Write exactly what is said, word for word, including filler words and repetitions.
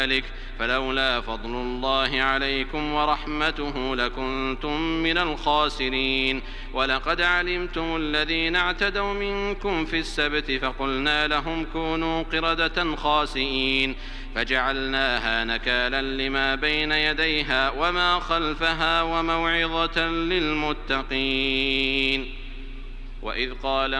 ذلك فلولا فضل الله عليكم ورحمته لكنتم من الخاسرين. ولقد علمتم الذين اعتدوا منكم في السبت فقلنا لهم كونوا قردة خاسئين فجعلناها نكالا لما بين يديها وما خلفها وموعظة للمتقين. وإذ قال